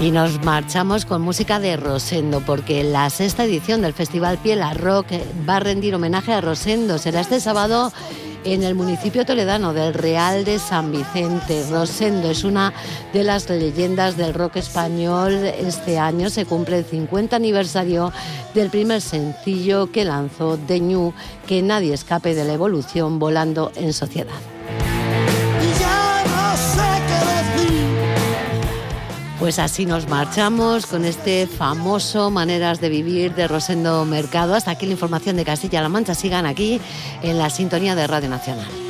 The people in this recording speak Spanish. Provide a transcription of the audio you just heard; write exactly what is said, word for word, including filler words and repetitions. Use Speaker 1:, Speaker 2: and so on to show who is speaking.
Speaker 1: Y nos marchamos con música de Rosendo, porque la sexta edición del Festival Piela Rock va a rendir homenaje a Rosendo. Será este sábado en el municipio toledano del Real de San Vicente. Rosendo es una de las leyendas del rock español. Este año se cumple el cincuenta aniversario del primer sencillo que lanzó The Ñu, Que nadie escape de la evolución, volando en sociedad. Pues así nos marchamos con este famoso Maneras de Vivir de Rosendo Mercado. Hasta aquí la información de Castilla-La Mancha. Sigan aquí en la sintonía de Radio Nacional.